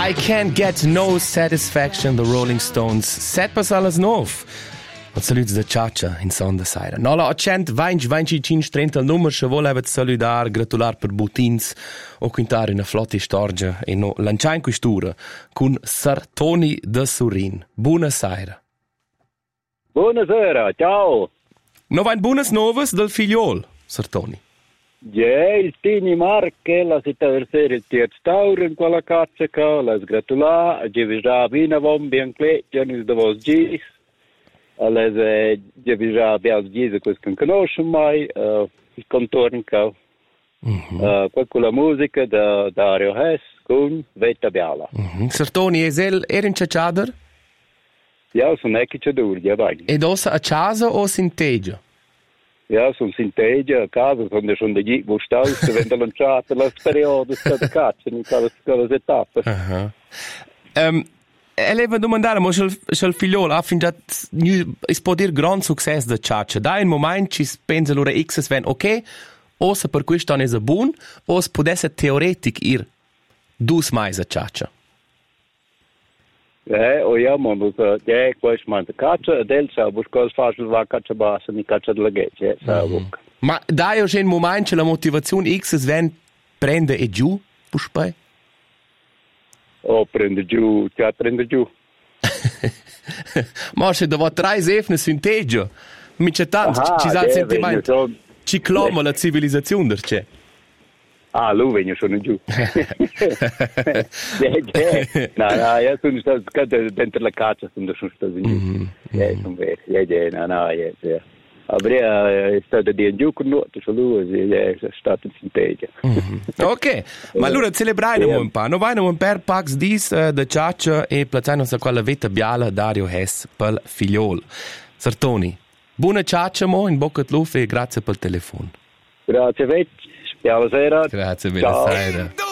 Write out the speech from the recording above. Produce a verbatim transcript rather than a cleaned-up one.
I can't get no satisfaction, the Rolling Stones. Set pas alles nov. Und saluts da Ciaccia in sonda saira. Nola a cent vingt venticinque trenta il numero se volevat saludar, gratular per butins o quintare una flotta storgia e no lanciare in quest'ora con Sartoni da Surin. Buona saira. Buonasera, ciao. No vain buonas novas del figliol, Sartoni. Ja, il Tini Marche, la si traversare il terzo tauro in quella cazza che la sgratulà, a già vina von biancle, già non da vos gis. Allora, già abbiamo gis questo che non conosco mai, il contorno che quella musica da Dario Hess con Vetta Biala. Sartoni, e el era in ciaciader? Ja, sono ecco c'è dur, ja vai. Ed ossa a casa o sintegia? Ja, sono sintegia a casa, sono schon di wo staus, wenn da lanciata la periodo sta cazzo, in quelle tappe. Aha. Ehm Eleva domandare, ma se il figliolo ha fin già is può dir gran successo da Ciaccia. Da in moment ci pensa loro X sven, ok, o se per questo è buon, o se potesse teoretic ir dus mais a Ciaccia. Eh, o ja, ma dus, ja, questo man da caccia, del sa, busco facile va caccia bassa, mi caccia della geccia, sa, buc. Ma da io in moment la motivazione X sven prende e giù, puspai? Oh, prende giù, già prende giù. Ma se dopo tre sefne sinteggio, mi c'è tanto, ci sa il sentimento, ci cloma la civilizzazione der c'è. Ah, lui viene sono giù. No, no, io sono stato dentro la caccia, sono stato giù. Ja, sono vero, ja, no, no, ja, ja. Avrei stato di giù con noi, lui è stato in sinteggio. Ok, ma allora celebriamo un po', non vanno un per pax dis da Ciaccia e placiamo sa quella vetta biala Dario Hess per figliol. Sartoni, buona Ciaccia mo, in bocca di luce e grazie per il telefono. Grazie, vecchio, buona sera. Grazie, buona sera.